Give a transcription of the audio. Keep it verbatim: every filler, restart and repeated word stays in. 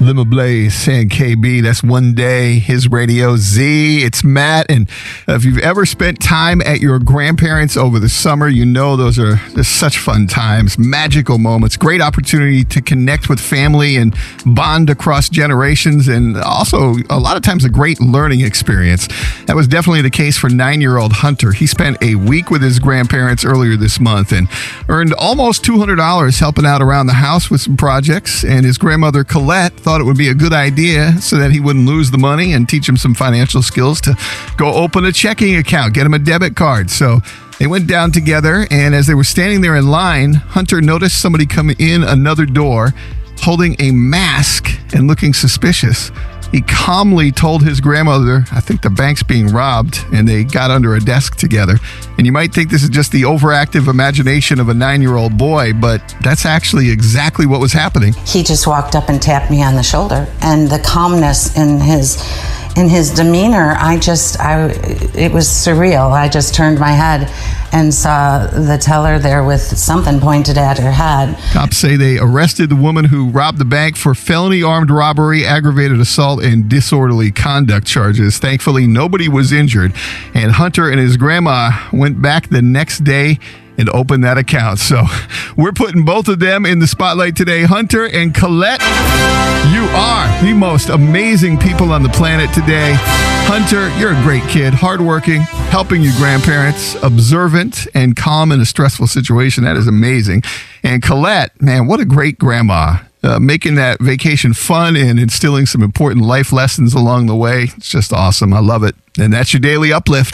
Lima Blaze and K B. That's One Day, his Radio Z. It's Matt. And if you've ever spent time at your grandparents over the summer, you know those are just such fun times, magical moments, great opportunity to connect with family and bond across generations, and also a lot of times a great learning experience. That was definitely the case for nine-year-old Hunter. He spent a week with his grandparents earlier this month and earned almost two hundred dollars helping out around the house with some projects. And his grandmother, Colette, thought it would be a good idea so that he wouldn't lose the money and teach him some financial skills to go open a checking account, get him a debit card. So they went down together, and as they were standing there in line, Hunter noticed somebody come in another door holding a mask and looking suspicious. He calmly told his grandmother, I think the bank's being robbed, and they got under a desk together. And you might think this is just the overactive imagination of a nine-year-old boy, but that's actually exactly what was happening. He just walked up and tapped me on the shoulder, and the calmness in his in his demeanor, I just, I, it was surreal. I just turned my head and saw the teller there with something pointed at her head. Cops say they arrested the woman who robbed the bank for felony armed robbery, aggravated assault, and disorderly conduct charges. Thankfully, nobody was injured, and Hunter and his grandma went back the next day and opened that account. So we're putting both of them in the spotlight today. Hunter and Colette, you are the most amazing people on the planet today. Hunter, you're a great kid, hardworking, helping your grandparents, observant, and calm in a stressful situation. That is amazing. And Colette, man, what a great grandma. Uh, making that vacation fun and instilling some important life lessons along the way. It's just awesome. I love it. And that's your Daily Uplift.